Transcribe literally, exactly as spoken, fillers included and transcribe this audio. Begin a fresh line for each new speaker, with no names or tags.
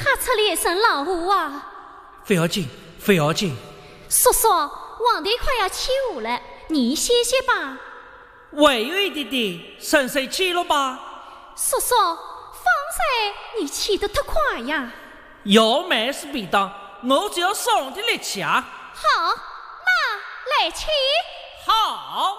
吓出了一身老虎啊！
不要紧，不要紧。
叔叔，皇帝快要起午了，你歇歇吧。
委员弟弟，深水起了吧？
叔叔，方才你起得太快呀！
要慢是必当，我只要上的力气啊！
好，那来起。
好。